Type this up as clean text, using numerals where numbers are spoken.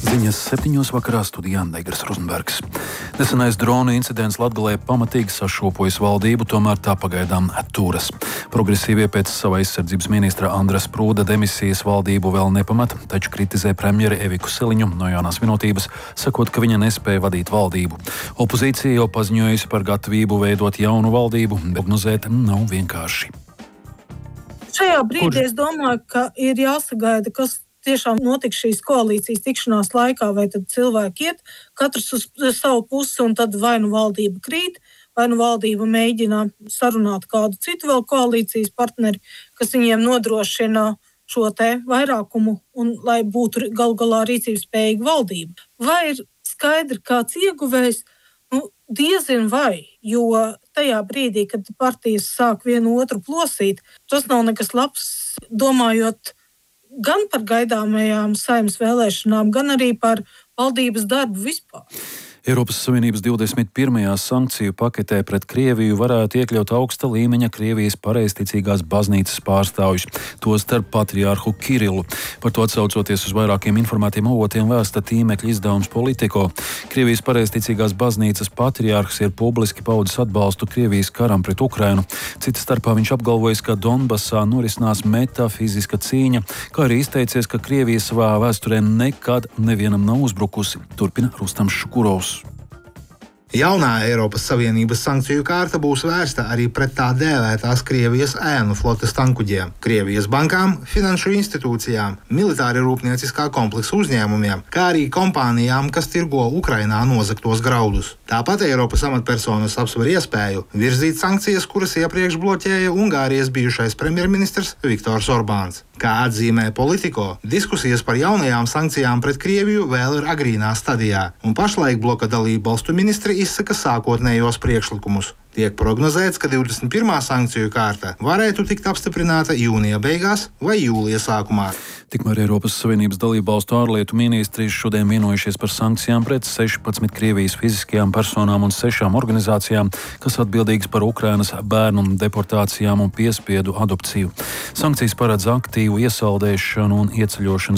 Ziņas 7. vakarā studijā Negras Rozenbergs. Nesenais drona incidents Latgalē pamatīgi sašūpojis valdību, tomēr tā pagaidām turas. Progresīvie pēc sava aizsardzības ministra Andra Sprūda demisijas valdību vēl nepamat, taču kritizē premjeri Eviku Siliņu no Jaunās Vienotības, sakot, ka viņa nespēja vadīt valdību. Opozīcija jau paziņojusi par gatavību veidot jaunu valdību, bet prognozēt nav vienkārši. Šajā brīdī es domāju, ka ir jāsagaida, kas tiešām notiks šīs koalīcijas tikšanās laikā, vai tad cilvēki iet katrs uz savu pusi un tad vai nu valdība krīt, vai nu valdība mēģina sarunāt kādu citu vēl koalīcijas partneri, kas viņiem nodrošina šo te vairākumu un lai būtu galu galā rīcības spējīga valdība. Vai ir skaidri kāds ieguvējs? Diezin vai, jo tajā brīdī, kad partijas sāk vienu otru plosīt, tas nav nekas labs, domājot gan par gaidāmajām Saeimas vēlēšanām, gan arī par valdības darbu vispār. Eiropas Savienības 21. sankciju paketē pret Krieviju varētu iekļaut augsta līmeņa Krievijas pareizticīgās baznīcas pārstāvjus, tostarp patriārhu Kirilu. Par to atsaucoties uz vairākiem informētiem avotiem vēsta tīmekļa izdevums Politico. Krievijas pareizticīgās baznīcas patriārhs ir publiski paudis atbalstu Krievijas karam pret Ukrainu. Cita starpā viņš apgalvojis, ka Donbasā norisinās metafiziska cīņa, kā arī izteicies, ka Krievija savā vēsturē nekad nevienam nav uzbrukusi. Turpina Rustams Šukurovs. Jaunā Eiropas Savienības sankciju kārta būs vērsta arī pret tā dēvētās Krievijas ēnu flotes tankuģiem, Krievijas bankām, finanšu institūcijām, militāri rūpnieciskā kompleksa uzņēmumiem, kā arī kompānijām, kas tirgo Ukrainā nozagtos graudus. Tāpat Eiropas amatpersonas apsver iespēju virzīt sankcijas, kuras iepriekš bloķēja Ungārijas bijušais premjerministrs Viktors Orbāns. Kā atzīmē Politico, diskusijas par jaunajām sankcijām pret Krieviju vēl ir agrīnā stadijā, un pašlaik bloka dalību valstu ministri izsaka sākotnējos priekšlikumus. Tiek prognozēts, ka 21. sankciju kārta varētu tikt apstiprināta jūnija beigās vai jūlija sākumā. Tikmēr Eiropas Savienības dalībvalstu ārlietu ministri šodien vienojušies par sankcijām pret 16 Krievijas fiziskajām personām un 6 organizācijām, kas atbildīgas par Ukrainas bērnu deportācijām un piespiedu adopciju. Sankcijas paredz aktīvu iesaldēšanu un ieceļošanas